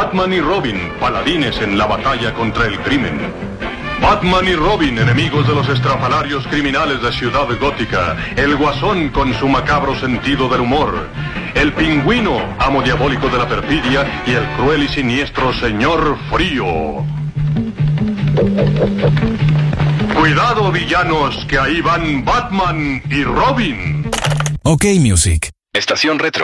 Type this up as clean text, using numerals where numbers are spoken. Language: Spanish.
Batman y Robin, paladines en la batalla contra el crimen. Batman y Robin, enemigos de los estrafalarios criminales de Ciudad Gótica. El Guasón con su macabro sentido del humor. El Pingüino, amo diabólico de la perfidia. Y el cruel y siniestro Señor Frío. Cuidado, villanos, que ahí van Batman y Robin. OK Music. Estación Retro.